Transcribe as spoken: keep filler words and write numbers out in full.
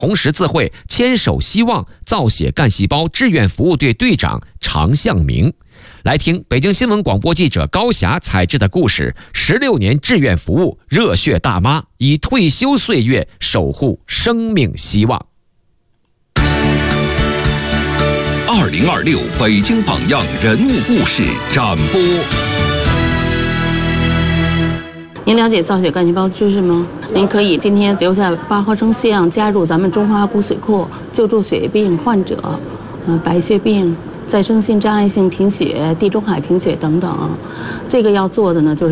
红十字会牵手希望造血干细胞志愿服务队队长常向明。来听北京新闻广播记者高霞采制的故事：十六年志愿服务，热血大妈以退休岁月守护生命希望。 二零二六北京榜样人物故事展播。 您了解造血干细胞知识吗？您可以今天留下八毫升血样，加入咱们中华骨髓库，救助血液病患者，嗯、呃，白血病、再生性障碍性贫血、地中海贫血等等。这个要做的呢，就是。